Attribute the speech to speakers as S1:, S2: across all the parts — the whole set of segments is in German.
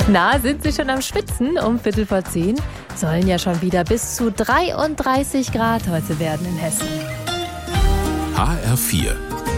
S1: Na, sind Sie schon am Schwitzen? Um 9:15 sollen ja schon wieder bis zu 33 Grad heute werden in Hessen.
S2: HR4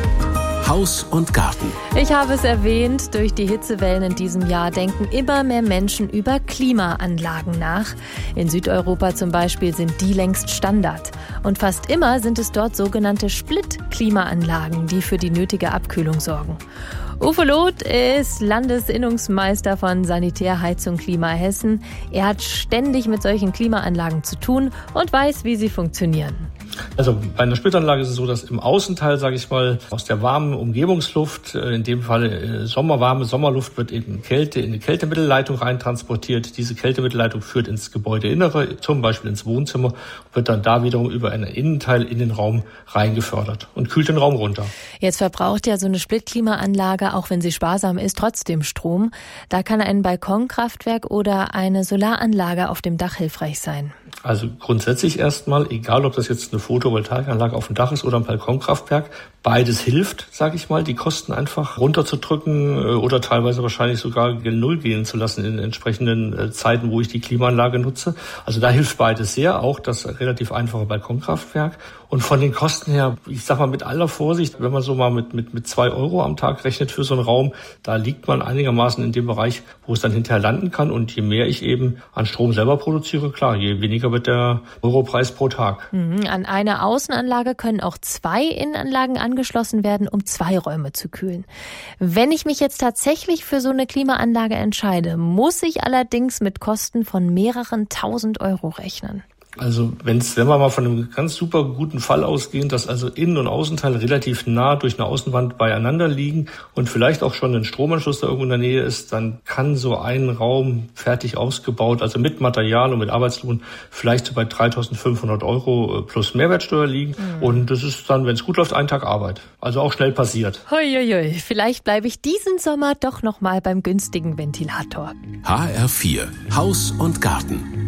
S2: Haus und Garten.
S1: Ich habe es erwähnt, durch die Hitzewellen in diesem Jahr denken immer mehr Menschen über Klimaanlagen nach. In Südeuropa zum Beispiel sind die längst Standard. Und fast immer sind es dort sogenannte Split-Klimaanlagen, die für die nötige Abkühlung sorgen. Uwe Loth ist Landesinnungsmeister von Sanitär, Heizung, Klima Hessen. Er hat ständig mit solchen Klimaanlagen zu tun und weiß, wie sie funktionieren.
S3: Also bei einer Splitanlage ist es so, dass im Außenteil, sage ich mal, aus der warmen Umgebungsluft, in dem Fall warme Sommerluft, wird eben Kälte in eine Kältemittelleitung reintransportiert. Diese Kältemittelleitung führt ins Gebäudeinnere, zum Beispiel ins Wohnzimmer, wird dann da wiederum über einen Innenteil in den Raum reingefördert und kühlt den Raum runter.
S1: Jetzt verbraucht ja so eine Splitklimaanlage, auch wenn sie sparsam ist, trotzdem Strom. Da kann ein Balkonkraftwerk oder eine Solaranlage auf dem Dach hilfreich sein.
S3: Also grundsätzlich erstmal, egal ob das jetzt eine Photovoltaikanlage auf dem Dach ist oder ein Balkonkraftwerk, beides hilft, sage ich mal, die Kosten einfach runterzudrücken oder teilweise wahrscheinlich sogar gen Null gehen zu lassen in entsprechenden Zeiten, wo ich die Klimaanlage nutze. Also da hilft beides sehr, auch das relativ einfache Balkonkraftwerk. Und von den Kosten her, ich sag mal mit aller Vorsicht, wenn man so mal mit 2 Euro am Tag rechnet für so einen Raum, da liegt man einigermaßen in dem Bereich, wo es dann hinterher landen kann. Und je mehr ich eben an Strom selber produziere, klar, je weniger wird der Europreis pro Tag.
S1: An eine Außenanlage können auch 2 Innenanlagen angeschlossen werden, um 2 Räume zu kühlen. Wenn ich mich jetzt tatsächlich für so eine Klimaanlage entscheide, muss ich allerdings mit Kosten von mehreren 1.000 Euro rechnen.
S3: Also wenn wir mal von einem ganz super guten Fall ausgehen, dass also Innen- und Außenteil relativ nah durch eine Außenwand beieinander liegen und vielleicht auch schon ein Stromanschluss da irgendwo in der Nähe ist, dann kann so ein Raum fertig ausgebaut, also mit Material und mit Arbeitslohn, vielleicht so bei 3.500 Euro plus Mehrwertsteuer liegen. Und das ist dann, wenn es gut läuft, ein Tag Arbeit. Also auch schnell passiert.
S1: Huiuiui, vielleicht bleibe ich diesen Sommer doch noch mal beim günstigen Ventilator.
S2: HR4 Haus und Garten.